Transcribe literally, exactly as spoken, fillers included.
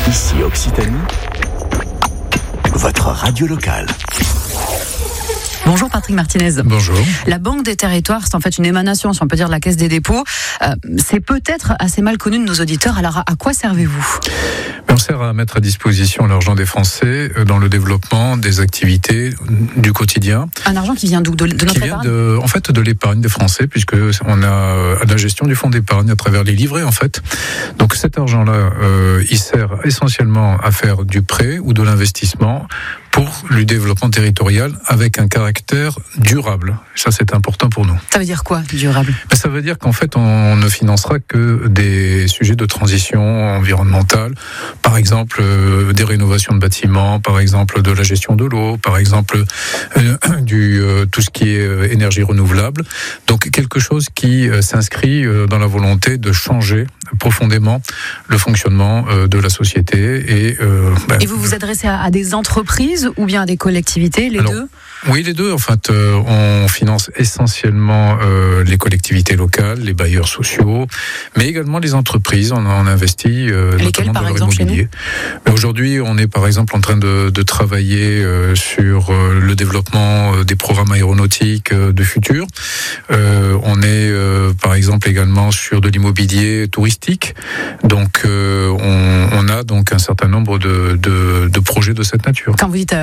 Ici Occitanie, votre radio locale. Bonjour Patrick Martinez. Bonjour. La Banque des Territoires, c'est en fait une émanation, si on peut dire, de la Caisse des dépôts. Euh, c'est peut-être assez mal connu de nos auditeurs. Alors à quoi servez-vous ? On sert à mettre à disposition l'argent des Français dans le développement des activités du quotidien. Un argent qui vient d'où ? De, de notre qui vient épargne de, en fait, de l'épargne des Français, puisque on a la gestion du fonds d'épargne à travers les livrets, en fait. Donc cet argent-là, euh, il sert essentiellement à faire du prêt ou de l'investissement pour le développement territorial avec un caractère durable. Ça, c'est important pour nous. Ça veut dire quoi, durable ? Ça veut dire qu'en fait, on ne financera que des sujets de transition environnementale, par exemple euh, des rénovations de bâtiments, par exemple de la gestion de l'eau, par exemple euh, du euh, tout ce qui est euh, énergie renouvelable. Donc quelque chose qui euh, s'inscrit euh, dans la volonté de changer profondément le fonctionnement euh, de la société. Et, euh, ben, et vous vous adressez à, à des entreprises ou bien à des collectivités, les alors, deux ? Oui, les deux. En fait, euh, on finance essentiellement euh, les collectivités locales, les bailleurs sociaux, mais également les entreprises. On, on investit euh, Lesquelles, notamment par dans leur exemple, immobilier. Mais aujourd'hui, on est par exemple en train de, de travailler euh, sur euh, le développement euh, des programmes aéronautiques euh, de futur. Euh, on est euh, par exemple également sur de l'immobilier touristique. Donc, euh, on, on a donc un certain nombre de, de, de projets de cette nature. Quand vous dites